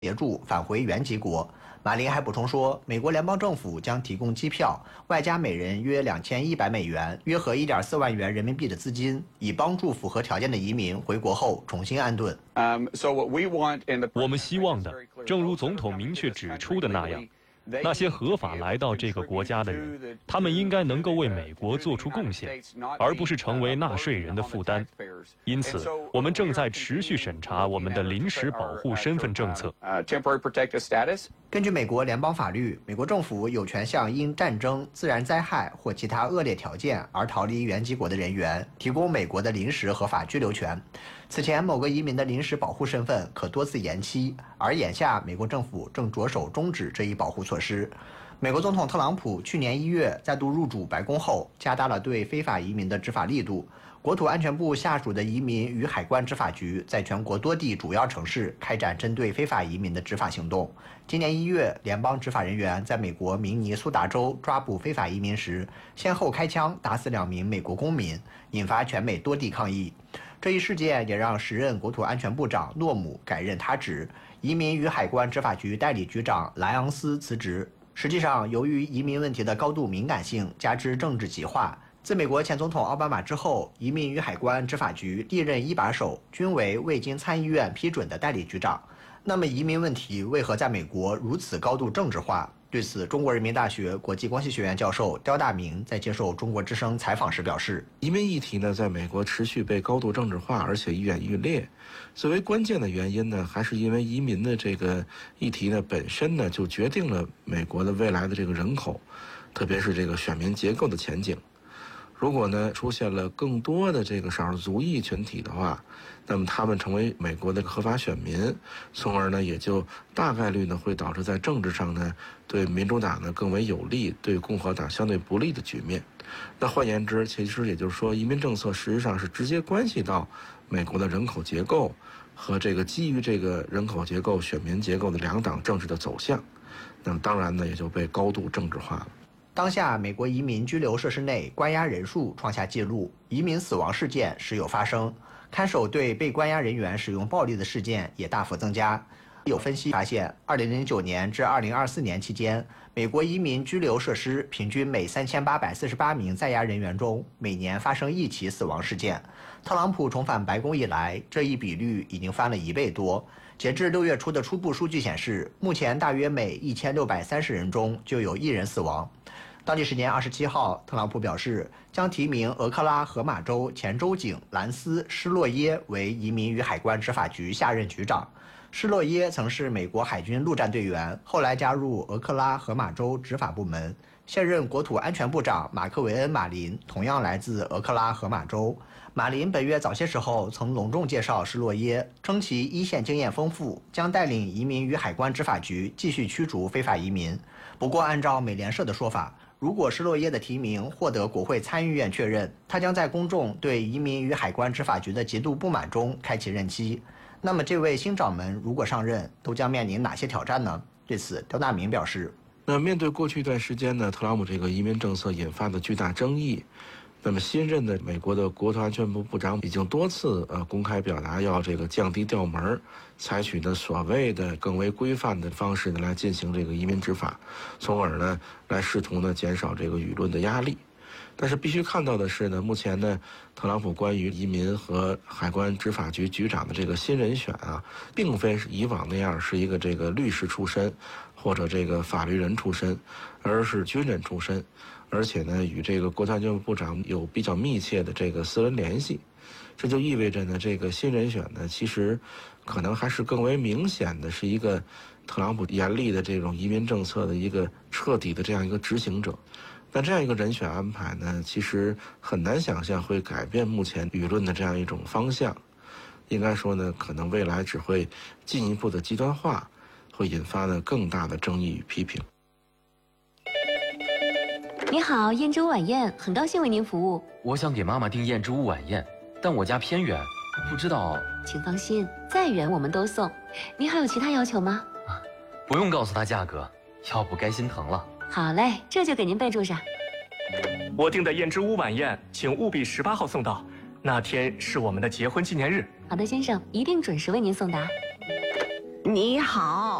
协助返回原籍国。马林还补充说，美国联邦政府将提供机票，外加每人约$2100，约合1.4万元人民币的资金，以帮助符合条件的移民回国后重新安顿。 我们希望的，正如总统明确指出的那样。那些合法来到这个国家的人，他们应该能够为美国做出贡献，而不是成为纳税人的负担。因此，我们正在持续审查我们的临时保护身份政策。 根据美国联邦法律，美国政府有权向因战争、自然灾害或其他恶劣条件而逃离原籍国的人员提供美国的临时合法居留权。此前，某个移民的临时保护身份可多次延期，而眼下美国政府正着手终止这一保护措施。美国总统特朗普去年1月再度入主白宫后，加大了对非法移民的执法力度。国土安全部下属的移民与海关执法局在全国多地主要城市开展针对非法移民的执法行动。今年1月，联邦执法人员在美国明尼苏达州抓捕非法移民时，先后开枪打死2名美国公民，引发全美多地抗议。这一事件也让时任国土安全部长诺姆改任他职，移民与海关执法局代理局长莱昂斯辞职。实际上，由于移民问题的高度敏感性，加之政治极化，自美国前总统奥巴马之后，移民与海关执法局历任一把手均为未经参议院批准的代理局长。那么，移民问题为何在美国如此高度政治化？对此，中国人民大学国际关系学院教授刁大明在接受中国之声采访时表示， 移民议题呢，在美国持续被高度政治化，而且愈演愈烈。最为关键的原因呢，还是因为移民的这个议题呢，本身呢，就决定了美国的未来的这个人口，特别是这个选民结构的前景。如果呢出现了更多的这个少数族裔群体的话，那么他们成为美国的合法选民，从而呢也就大概率呢会导致在政治上呢对民主党呢更为有利，对共和党相对不利的局面。那换言之，其实也就是说，移民政策实际上是直接关系到美国的人口结构和这个基于这个人口结构、选民结构的两党政治的走向。那么当然呢也就被高度政治化了。 当下，美国移民拘留设施内关押人数创下纪录，移民死亡事件时有发生，看守对被关押人员使用暴力的事件也大幅增加。有分析发现，2009年至2024年期间，美国移民拘留设施平均每3848名在押人员中，每年发生1起死亡事件。特朗普重返白宫以来，这一比率已经翻了1倍多。截至6月初的初步数据显示，目前大约每1630人中就有1人死亡。当地时间27号，特朗普表示将提名俄克拉荷马州前州警兰斯·施洛耶为移民与海关执法局下任局长。施洛耶曾是美国海军陆战队员，后来加入俄克拉荷马州执法部门。现任国土安全部长马克维恩·马林同样来自俄克拉荷马州。马林本月早些时候曾隆重介绍施洛耶，称其一线经验丰富，将带领移民与海关执法局继续驱逐非法移民。不过，按照美联社的说法，如果施洛耶的提名获得国会参议院确认，他将在公众对移民与海关执法局的极度不满中开启任期。那么，这位新掌门如果上任，都将面临哪些挑战呢？对此，刁大明表示， 那面对过去一段时间呢，特朗普这个移民政策引发的巨大争议，那么新任的美国的国土安全部部长已经多次公开表达要这个降低调门，采取的所谓的更为规范的方式呢来进行这个移民执法，从而呢来试图呢减少这个舆论的压力。但是必须看到的是呢，目前呢，特朗普关于移民和海关执法局局长的这个新人选啊，并非是以往那样是一个这个律师出身或者这个法律人出身，而是军人出身，而且呢，与这个国土安全部部长有比较密切的这个私人联系。这就意味着呢，这个新人选呢，其实可能还是更为明显的是一个特朗普严厉的这种移民政策的一个彻底的这样一个执行者。那这样一个人选安排呢，其实很难想象会改变目前舆论的这样一种方向。应该说呢，可能未来只会进一步的极端化，会引发呢更大的争议与批评。 你好，燕之屋晚宴，很高兴为您服务。 我想给妈妈订燕之屋晚宴，但我家偏远，不知道。 请放心，再远我们都送。您还有其他要求吗？ 不用告诉她价格，要不该心疼了。 好嘞，这就给您备注上。 我订的燕之屋晚宴，请务必18号送到，那天是我们的结婚纪念日。 好的，先生，一定准时为您送达。 您你好。